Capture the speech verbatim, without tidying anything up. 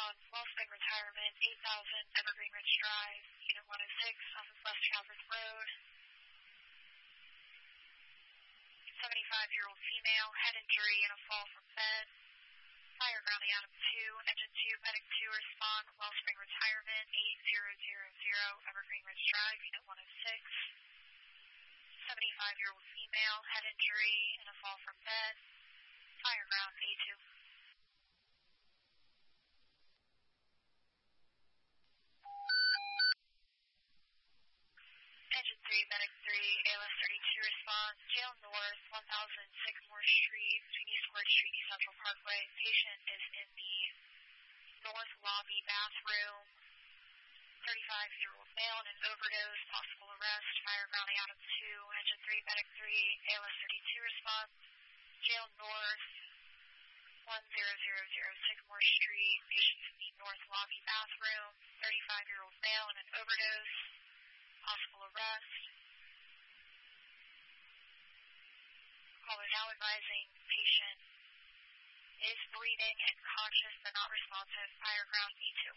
respond, Wellspring Retirement, eight thousand Evergreen Ridge Drive, Unit one oh six, off of West Calvert Road. seventy-five-year-old female, head injury and a fall from bed. Fire ground Adam two, engine two, medic two, respond, Wellspring Retirement, eight thousand Evergreen Ridge Drive, Unit one oh six. seventy-five-year-old female, head injury and a fall from bed. Fire ground A two. Engine three, medic three, A L S thirty-two, response, Jail North, one thousand Sycamore Street, between East Ward Street, East Central Parkway. Patient is in the north lobby bathroom. thirty-five-year-old male in an overdose, possible arrest. Fire ground Adam two, engine three, medic three, A L S thirty-two, response, Jail North, one thousand Sycamore Street, patient in the north lobby bathroom. thirty-five-year-old male in an overdose, possible arrest. Caller now advising patient is breathing and conscious but not responsive. Fire ground E two.